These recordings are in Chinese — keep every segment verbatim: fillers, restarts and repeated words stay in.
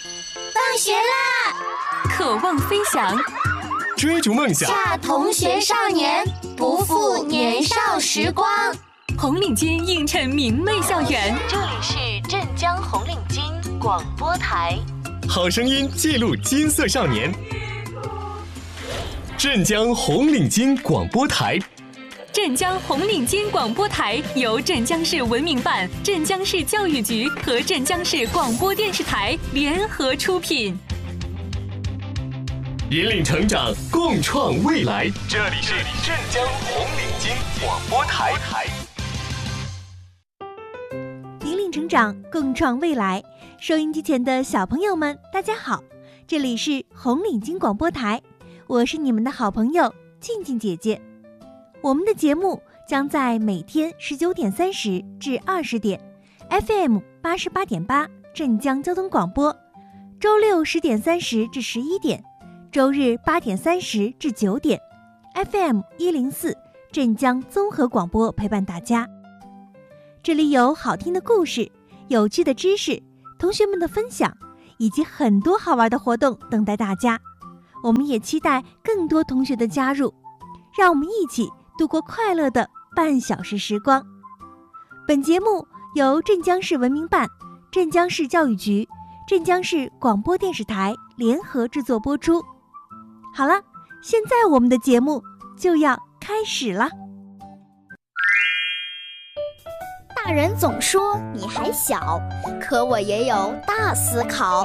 放学啦！ 渴望飞翔， 追逐梦想， 恰同学少年，不负年少时光。 红领巾映衬明媚校园。 这里是镇江红领巾广播台， 好声音记录金色少年。镇江红领巾广播台。 镇江红领巾广播台由镇江市文明办、镇江市教育局和镇江市广播电视台联合出品， 引领成长，共创未来。这里是镇江红领巾广播台。 引领成长，共创未来。收音机前的小朋友们，大家好，这里是红领巾广播台，我是你们的好朋友静静姐姐。我们的节目将在每天十九点三十至二十点 F M 八十八点八镇江交通广播，周六十点三十至十一点，周日八点三十至九点 F M 一零四镇江综合广播陪伴大家。这里有好听的故事、有趣的知识、同学们的分享，以及很多好玩的活动等待大家。我们也期待更多同学的加入，让我们一起度过快乐的半小时时光。本节目由镇江市文明办、镇江市教育局、镇江市广播电视台联合制作播出。好了，现在我们的节目就要开始了。 大人总说你还小，可我也有大思考。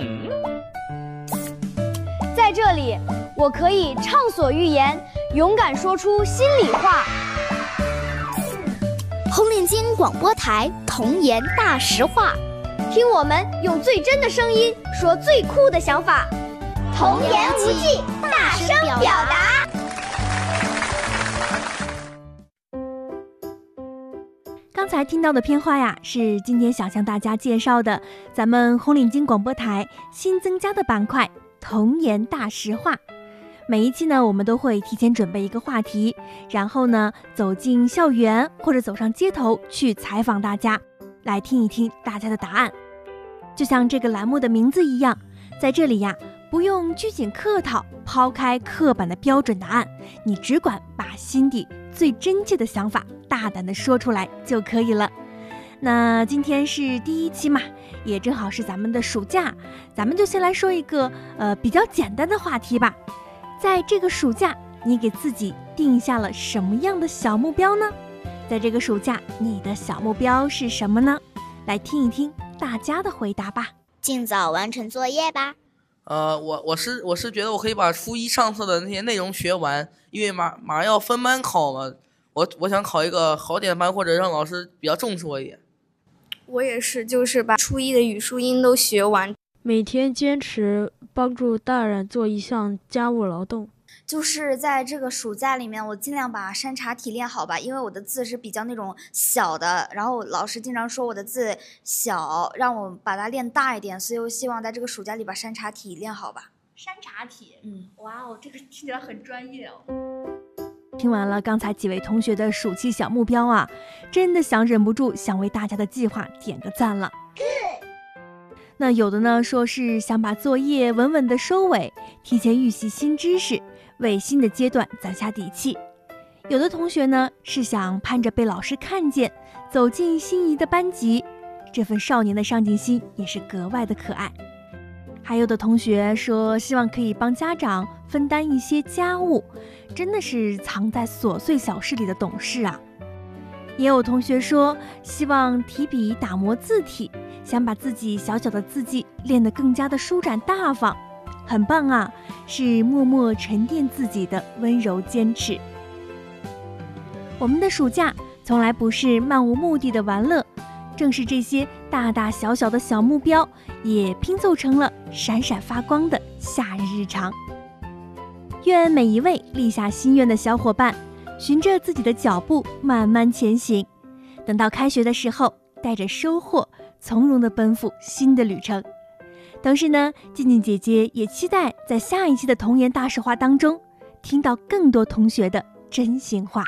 在这里，我可以畅所欲言，勇敢说出心里话。 红领巾广播台童言大实话， 听我们用最真的声音说最酷的想法，童言无忌，大声表达。 刚才听到的片花呀，是今天想向大家介绍的咱们红领巾广播台新增加的板块童言大实话。每一期呢，我们都会提前准备一个话题，然后呢，走进校园或者走上街头去采访大家，来听一听大家的答案。就像这个栏目的名字一样，在这里呀，不用拘谨客套，抛开刻板的标准答案，你只管把心底最真切的想法大胆地说出来就可以了。那今天是第一期嘛，也正好是咱们的暑假，咱们就先来说一个呃比较简单的话题吧。在这个暑假，你给自己定下了什么样的小目标呢？在这个暑假，你的小目标是什么呢？来听一听大家的回答吧。 尽早完成作业吧。 呃，我我是我是觉得我可以把初一上册的那些内容学完，因为马马上要分班考嘛，我我想考一个好点班，或者让老师比较重视我一点。 我也是，就是把初一的语数英都学完。 每天坚持帮助大人做一项家务劳动。 就是在这个暑假里面，我尽量把删查体练好吧，因为我的字是比较那种小的，然后老师经常说我的字小，让我把它练大一点，所以我希望在这个暑假里把删查体练好吧。 删查体，嗯，哇哦，这个听起来很专业哦。 听完了刚才几位同学的暑期小目标啊，真的想忍不住想为大家的计划点个赞了。那有的呢说是想把作业稳稳的收尾，提前预习新知识，为新的阶段攒下底气。有的同学呢是想盼着被老师看见，走进心仪的班级，这份少年的上进心也是格外的可爱。还有的同学说希望可以帮家长分担一些家务，真的是藏在琐碎小事里的懂事啊。也有同学说希望提笔打磨字体，想把自己小小的字迹练得更加的舒展大方，很棒啊，是默默沉淀自己的温柔坚持。我们的暑假从来不是漫无目的的玩乐，正是这些大大小小的小目标，也拼凑成了闪闪发光的夏日日常。愿每一位立下心愿的小伙伴，循着自己的脚步慢慢前行，等到开学的时候，带着收获从容地奔赴新的旅程。同时呢，静静姐姐也期待在下一期的童言大实话当中，听到更多同学的真心话。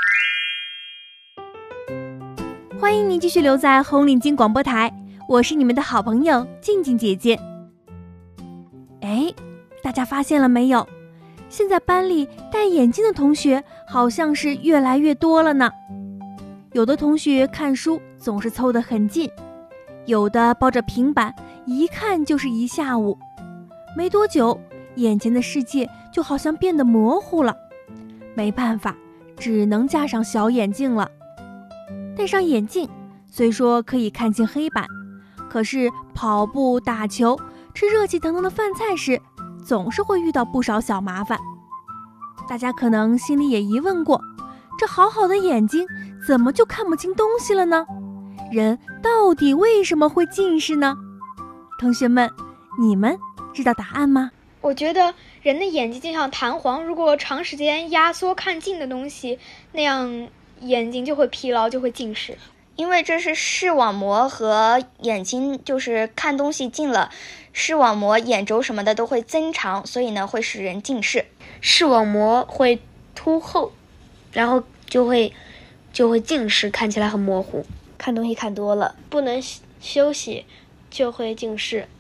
欢迎您继续留在红领巾广播台，我是你们的好朋友静静姐姐。 哎，大家发现了没有？现在班里戴眼镜的同学好像是越来越多了呢。有的同学看书总是凑得很近，有的抱着平板一看就是一下午。没多久，眼前的世界就好像变得模糊了。没办法，只能加上小眼镜了。戴上眼镜，虽说可以看清黑板，可是跑步、打球、吃热气腾腾的饭菜时，总是会遇到不少小麻烦。大家可能心里也疑问过，这好好的眼睛怎么就看不清东西了呢？人到底为什么会近视呢？同学们，你们知道答案吗？ 我觉得人的眼睛就像弹簧，如果长时间压缩看近的东西，那样眼睛就会疲劳，就会近视。 因为这是视网膜和眼睛，就是看东西近了，视网膜、眼轴什么的都会增长，所以呢会使人近视。 视网膜会凸厚，然后就会就会近视，看起来很模糊。 看东西看多了， 不能休息就会近视。